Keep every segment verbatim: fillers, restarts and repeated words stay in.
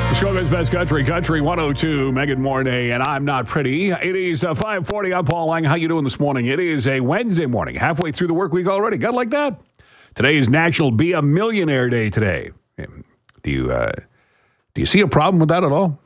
Muskoka's Best Country, Country one oh two, Megan Mornay, and I'm not pretty. It is uh, five forty. I'm Paul Lang. How you doing this morning? It is a Wednesday morning, halfway through the work week already. Got like that? Today is National Be a Millionaire Day today. Do you, uh, do you see a problem with that at all?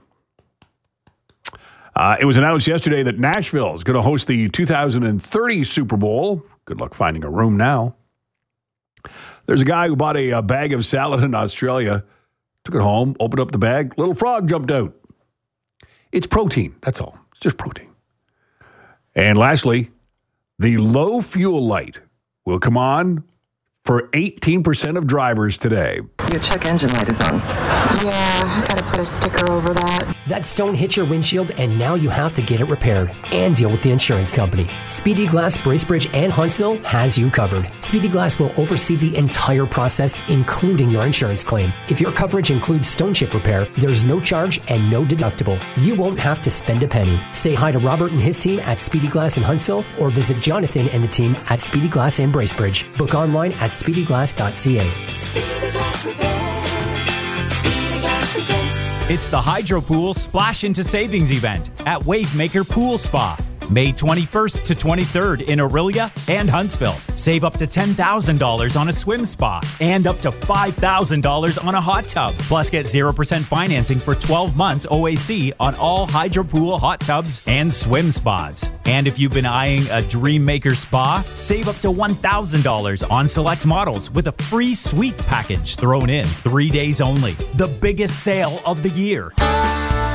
Uh, it was announced yesterday that Nashville is going to host the two thousand thirty Super Bowl. Good luck finding a room now. There's a guy who bought a, a bag of salad in Australia. Took it home, opened up the bag, little frog jumped out. It's protein, that's all. It's just protein. And lastly, the low fuel light will come on for eighteen percent of drivers today. Your check engine light is on. Yeah, I gotta put a sticker over that. That stone hit your windshield, and now you have to get it repaired and deal with the insurance company. Speedy Glass, Bracebridge, and Huntsville has you covered. Speedy Glass will oversee the entire process, including your insurance claim. If your coverage includes stone chip repair, there's no charge and no deductible. You won't have to spend a penny. Say hi to Robert and his team at Speedy Glass in Huntsville, or visit Jonathan and the team at Speedy Glass in Bracebridge. Book online at speedy glass dot c a. Speedy Glass Repair. Speedy Glass Repair. It's the Hydro Pool Splash into Savings event at Wavemaker Pool Spa. May twenty-first to twenty-third in Orillia and Huntsville. Save up to ten thousand dollars on a swim spa and up to five thousand dollars on a hot tub. Plus get zero percent financing for twelve months O A C on all Hydro Pool hot tubs and swim spas. And if you've been eyeing a Dream Maker spa, save up to one thousand dollars on select models with a free suite package thrown in. Three days only. The biggest sale of the year.